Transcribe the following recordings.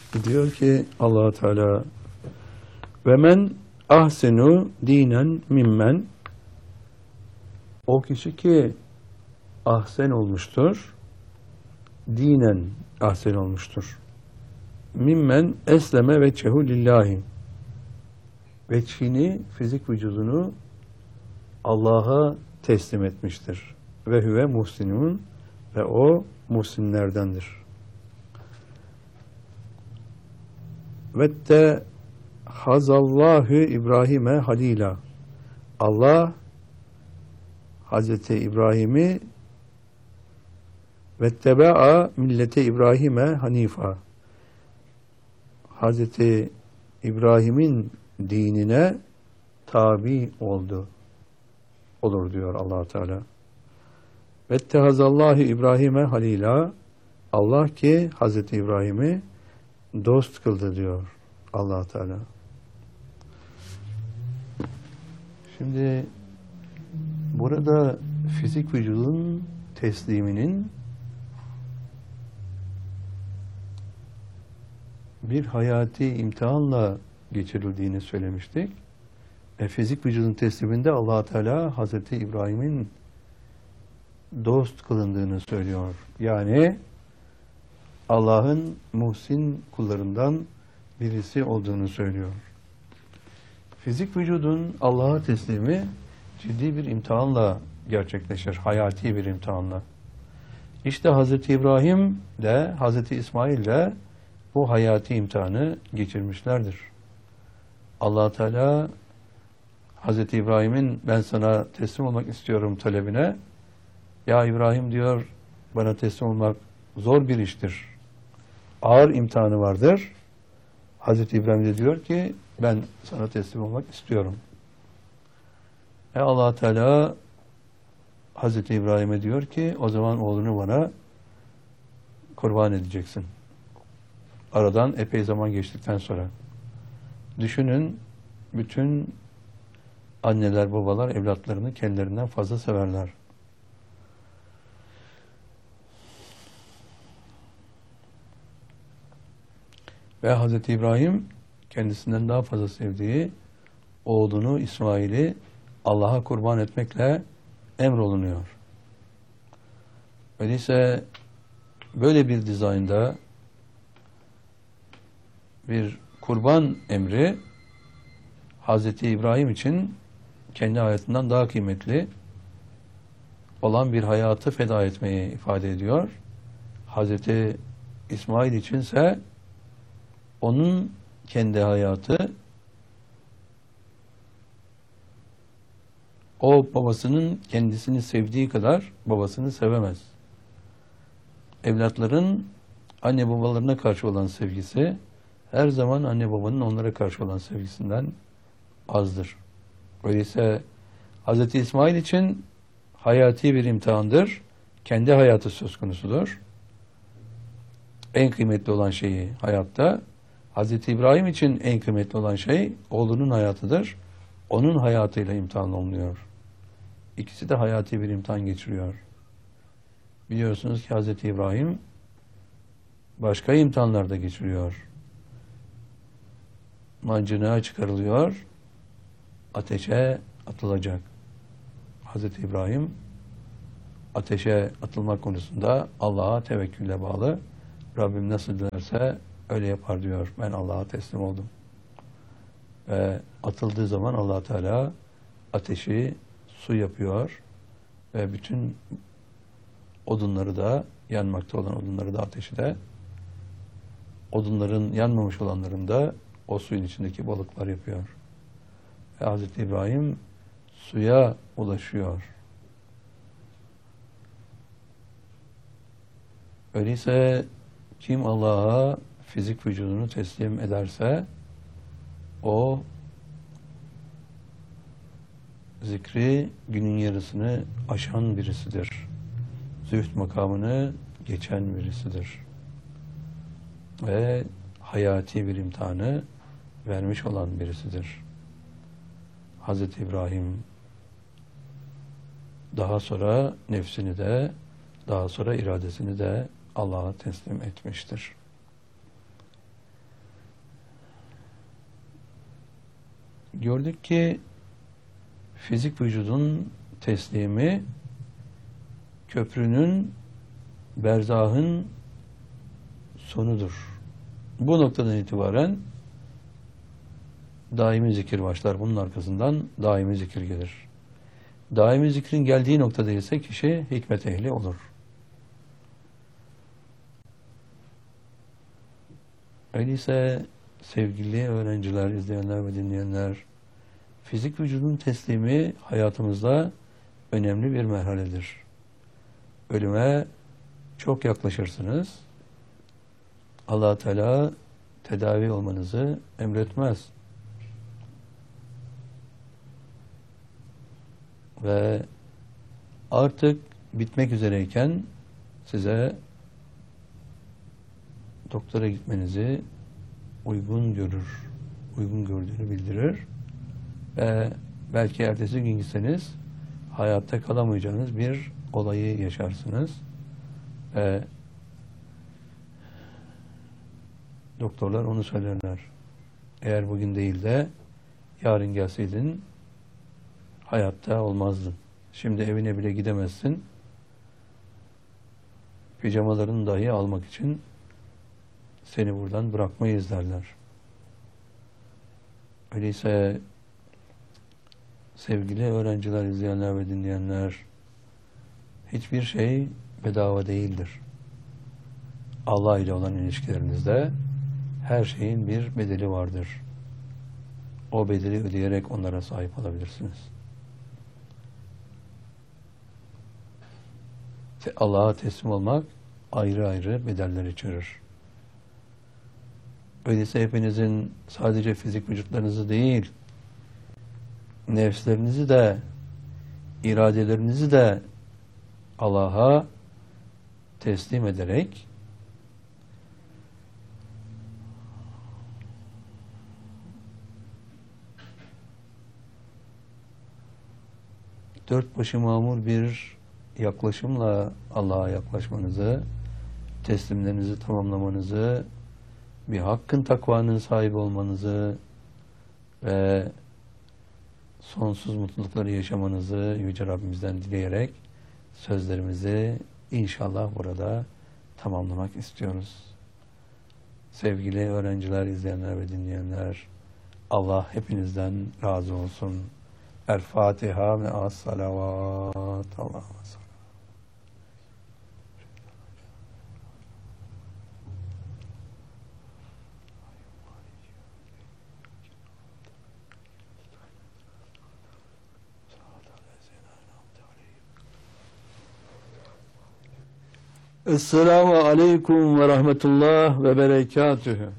Diyor ki Allah Teala ve men ahsenu dinen mimmen, o kişi ki ahsen olmuştur, dinen ahsen olmuştur, mimmen esleme veçhehu lillahi, veçhini, fizik vücudunu Allah'a teslim etmiştir. Ve huve muhsinun, ve o muhsinlerdendir. Vette hazallahu İbrahim'e halila, Allah Hazreti İbrahim'i vetteba'a millete İbrahim'e hanifa, Hazreti İbrahim'in dinine tabi olur diyor Allah Teala. Vettehazallahu İbrahim'e halila, Allah ki Hazreti İbrahim'i dost kıldı diyor Allah Teala. Şimdi burada fizik vücudun tesliminin bir hayati imtihanla geçirildiğini söylemiştik. Fizik vücudun tesliminde Allah Teala Hazreti İbrahim'in dost kılındığını söylüyor. Yani Allah'ın muhsin kullarından birisi olduğunu söylüyor. Fizik vücudun Allah'a teslimi ciddi bir imtihanla gerçekleşir. Hayati bir imtihanla. İşte Hazreti İbrahim de Hazreti İsmail de bu hayati imtihanı geçirmişlerdir. Allah Teala Hazreti İbrahim'in ben sana teslim olmak istiyorum talebine, ya İbrahim diyor, bana teslim olmak zor bir iştir, ağır imtihanı vardır. Hazreti İbrahim de diyor ki ben sana teslim olmak istiyorum. Allah Teala Hazreti İbrahim'e diyor ki o zaman oğlunu bana kurban edeceksin. Aradan epey zaman geçtikten sonra. Düşünün, bütün anneler babalar evlatlarını kendilerinden fazla severler. Ve Hazreti İbrahim kendisinden daha fazla sevdiği oğlunu İsmail'i Allah'a kurban etmekle emrolunuyor. Öyleyse böyle bir dizaynda bir kurban emri Hazreti İbrahim için kendi hayatından daha kıymetli olan bir hayatı feda etmeyi ifade ediyor. Hazreti İsmail içinse onun kendi hayatı o babasının kendisini sevdiği kadar babasını sevemez. Evlatların anne babalarına karşı olan sevgisi her zaman anne babanın onlara karşı olan sevgisinden azdır. Öyleyse Hz. İsmail için hayati bir imtihandır. Kendi hayatı söz konusudur. En kıymetli olan şeyi hayatta, Hz. İbrahim için en kıymetli olan şey oğlunun hayatıdır. Onun hayatıyla imtihan olunuyor. İkisi de hayati bir imtihan geçiriyor. Biliyorsunuz ki Hz. İbrahim başka imtihanlarda geçiriyor. Mancınığa çıkarılıyor, ateşe atılacak. Hz. İbrahim ateşe atılmak konusunda Allah'a tevekkülle bağlı. Rabbim nasıl dilerse öyle yapar diyor. Ben Allah'a teslim oldum. Ve atıldığı zaman Allah Teala ateşi su yapıyor ve bütün odunları da, yanmakta olan odunları da ateşi de, odunların yanmamış olanlarını da o suyun içindeki balıklar yapıyor. Ve Hz. İbrahim suya ulaşıyor. Öyleyse kim Allah'a fizik vücudunu teslim ederse o zikri günün yarısını aşan birisidir. Zühd makamını geçen birisidir. Ve hayati bir imtihanı vermiş olan birisidir. Hz. İbrahim daha sonra nefsini de, daha sonra iradesini de Allah'a teslim etmiştir. gördük ki fizik vücudun teslimi köprünün, berzahın sonudur. Bu noktadan itibaren daimi zikir başlar. Bunun arkasından daimi zikir gelir. Daimi zikrin geldiği noktada ise kişi hikmet ehli olur. Öyleyse sevgili öğrenciler, izleyenler ve dinleyenler, fizik vücudun teslimi hayatımızda önemli bir merhaledir. Ölüme çok yaklaşırsınız. Allah Teala tedavi olmanızı emretmez. Ve artık bitmek üzereyken size doktora gitmenizi uygun görür, uygun gördüğünü bildirir ve belki ertesi gün gitseniz hayatta kalamayacağınız bir olayı yaşarsınız ve doktorlar onu söylerler. Eğer bugün değil de yarın gelseydin hayatta olmazdın. Şimdi evine bile gidemezsin. Pijamalarını dahi almak için seni buradan bırakmayız derler. Öyleyse sevgili öğrenciler, izleyenler ve dinleyenler, hiçbir şey bedava değildir. Allah ile olan ilişkilerinizde her şeyin bir bedeli vardır. O bedeli ödeyerek onlara sahip olabilirsiniz. Allah'a teslim olmak ayrı ayrı bedeller içerir. Öyleyse hepinizin sadece fizik vücutlarınızı değil, nefslerinizi de, iradelerinizi de Allah'a teslim ederek dört başı mamur bir yaklaşımla Allah'a yaklaşmanızı, teslimlerinizi tamamlamanızı, bir hakkın takvanın sahibi olmanızı ve sonsuz mutlulukları yaşamanızı Yüce Rabbimizden dileyerek sözlerimizi inşallah burada tamamlamak istiyoruz. Sevgili öğrenciler, izleyenler ve dinleyenler, Allah hepinizden razı olsun. El Fatiha ve as-salavat. Allah'a emanet. Esselamu aleyküm ve rahmetullah ve berekatühü.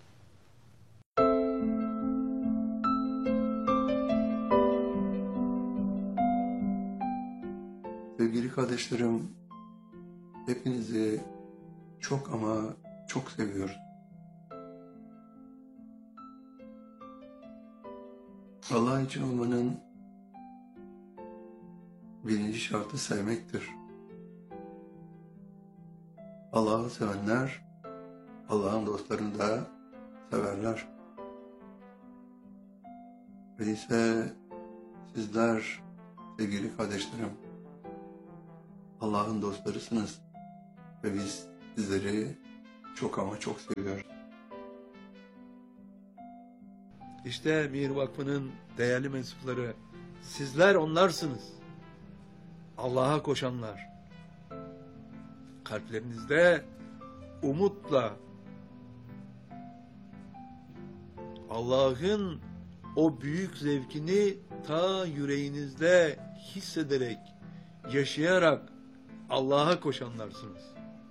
Sevgili kardeşlerim, hepinizi çok ama çok seviyoruz. Allah için olmanın birinci şartı sevmektir. Allah'ı sevenler, Allah'ın dostlarını da severler. Öyleyse sizler, sevgili kardeşlerim, Allah'ın dostlarısınız ve biz sizleri çok ama çok seviyoruz. İşte Mihir Vakfı'nın değerli mensupları, sizler onlarsınız. Allah'a koşanlar. Kalplerinizde umutla Allah'ın o büyük zevkini ta yüreğinizde hissederek, yaşayarak Allah'a koşanlarsınız.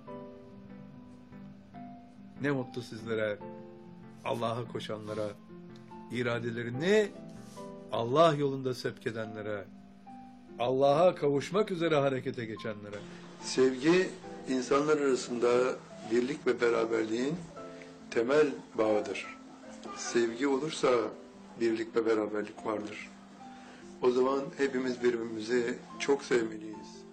Ne mutlu sizlere, Allah'a koşanlara, iradelerini Allah yolunda sevk edenlere, Allah'a kavuşmak üzere harekete geçenlere. Sevgi, insanlar arasında birlik ve beraberliğin temel bağıdır. Sevgi olursa birlik ve beraberlik vardır. O zaman hepimiz birbirimizi çok sevmeliyiz.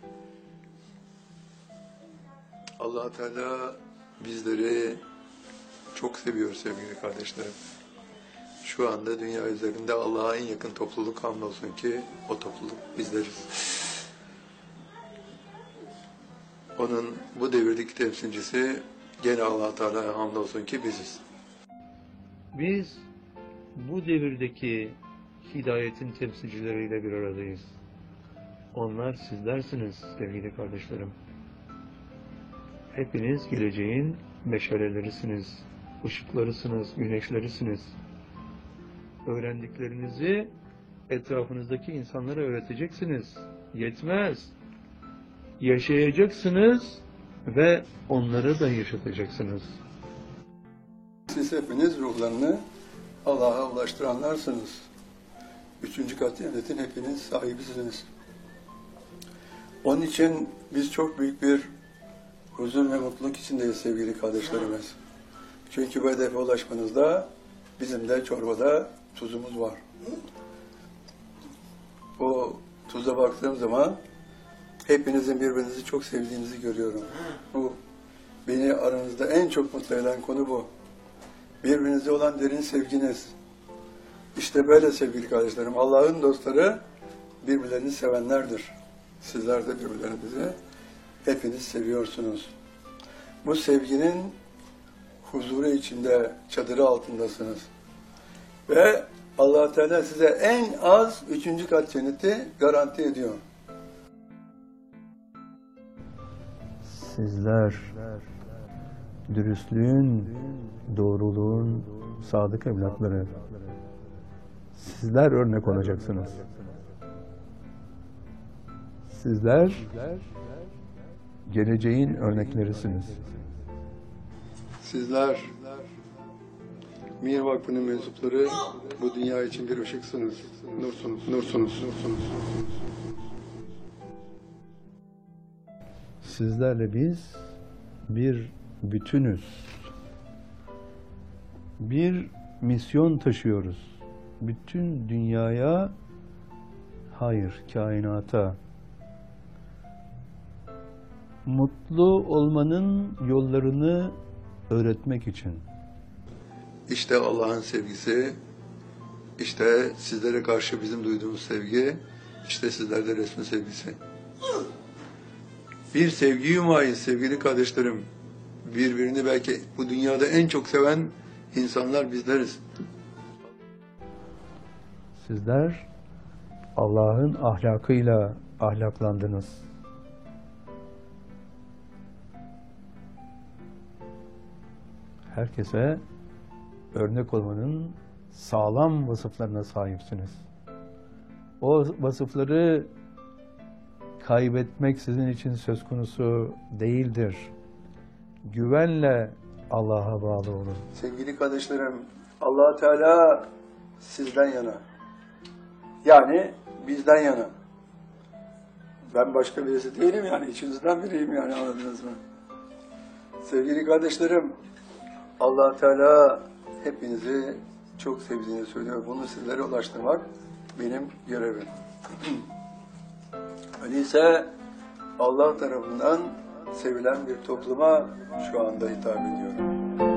Allah Teala bizleri çok seviyor sevgili kardeşlerim. Şu şu anda dünya üzerinde Allah'a en yakın topluluk hamdolsun ki o topluluk bizleriz. Onun bu devirdeki temsilcisi gene Allah Teala'ya hamdolsun ki biziz. Biz bu devirdeki hidayetin temsilcileriyle bir aradayız. Onlar sizlersiniz sevgili kardeşlerim. Hepiniz geleceğin meşalelerisiniz, ışıklarısınız, güneşlerisiniz. Öğrendiklerinizi etrafınızdaki insanlara öğreteceksiniz. Yetmez. Yaşayacaksınız ve onları da yaşatacaksınız. Siz hepiniz ruhlarını Allah'a ulaştıranlarsınız. 3. kat cennetin hepiniz sahibisiniz. Onun için biz çok büyük bir huzur ve mutluluk içindeyiz sevgili kardeşlerimiz. Çünkü bu hedefe ulaşmanızda bizim de çorbada tuzumuz var. O tuza baktığım zaman hepinizin birbirinizi çok sevdiğinizi görüyorum. Bu beni aranızda en çok mutlu eden konu bu. Birbirinize olan derin sevginiz. İşte böyle sevgili kardeşlerim. Allah'ın dostları birbirlerini sevenlerdir. Sizler de birbirlerinizi hepiniz seviyorsunuz. Bu sevginin huzuru içinde, çadırı altındasınız. Ve Allah Teala size en az 3. kat cenneti garanti ediyor. Sizler dürüstlüğün, doğruluğun sadık evlatları. Sizler örnek olacaksınız. Sizler geleceğin örneklerisiniz. Sizler Mir Vakfı'nın mensupları bu dünya için bir ışıksınız. Nursunuz. Sizlerle biz bir bütünüz. Bir misyon taşıyoruz. Bütün dünyaya, hayır, kainata mutlu olmanın yollarını öğretmek için. İşte Allah'ın sevgisi, işte sizlere karşı bizim duyduğumuz sevgi, işte sizlerde resmin sevgisi. Bir sevgi yumayız sevgili kardeşlerim. Birbirini belki bu dünyada en çok seven insanlar bizleriz. Sizler Allah'ın ahlakıyla ahlaklandınız. Herkese örnek olmanın sağlam vasıflarına sahipsiniz. O vasıfları kaybetmek sizin için söz konusu değildir. Güvenle Allah'a bağlı olun. Sevgili kardeşlerim, Allah Teala sizden yana. Yani bizden yana. Ben başka birisi değilim yani, içinizden biriyim yani, anladınız mı? Sevgili kardeşlerim, Allah Teala hepinizi çok sevdiğini söylüyor. Bunu sizlere ulaştırmak benim görevim. Öyleyse Allah tarafından sevilen bir topluma şu anda hitap ediyorum.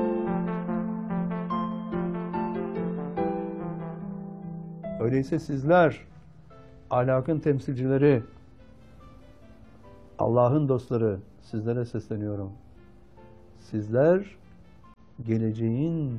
Öyleyse sizler ahlakın temsilcileri, Allah'ın dostları, sizlere sesleniyorum. Sizler geleceğin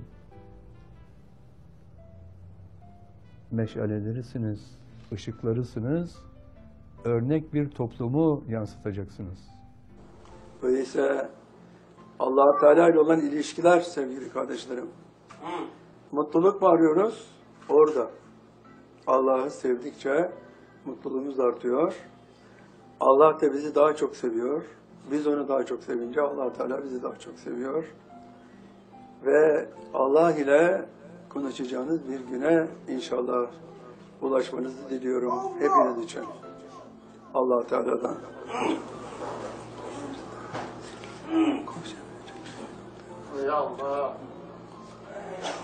meşalelerisiniz, ışıklarısınız, örnek bir toplumu yansıtacaksınız. Öyleyse Allah Teala ile olan ilişkiler sevgili kardeşlerim. Mutluluk mu arıyoruz? Orada. Allah'ı sevdikçe mutluluğumuz artıyor. Allah da bizi daha çok seviyor. Biz onu daha çok sevince Allah Teala bizi daha çok seviyor. Ve Allah ile konuşacağınız bir güne inşallah ulaşmanızı diliyorum hepiniz için. Allah Teala'dan. Ya Allah.